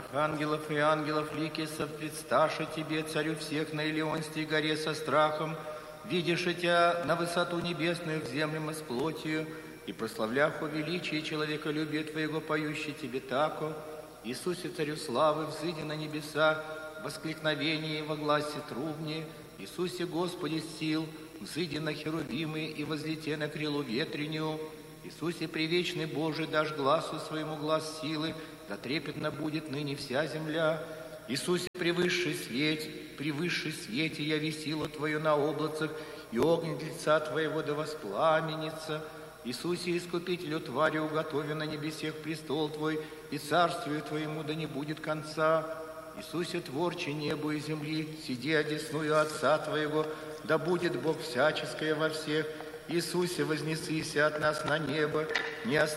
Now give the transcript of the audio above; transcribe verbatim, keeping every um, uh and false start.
Архангелов и ангелов лики предсташа тебе, царю всех на Илионской горе со страхом, видишь тебя на высоту небесную, в землю с плотью, и прославлях о величии человеколюбия твоего, поющий тебе тако. Иисусе, царю славы, взыди на небеса, воскликновение во гласе трубни. Иисусе, Господи сил, взыди на херувимы и возлете на крилу ветреню. Иисусе, превечный Божий, дашь глазу своему глаз силы, да трепетно будет ныне вся земля. Иисусе, превысший свет, превысший свете, яви силу Твою на облацах, и огонь лица Твоего да воспламенится. Иисусе, искупителю твари, уготови на небесех престол Твой, и царствию Твоему да не будет конца. Иисусе, творче небу и земли, сиди одесную Отца Твоего, да будет Бог всяческое во всех. Иисусе, вознесися от нас на небо, не оставь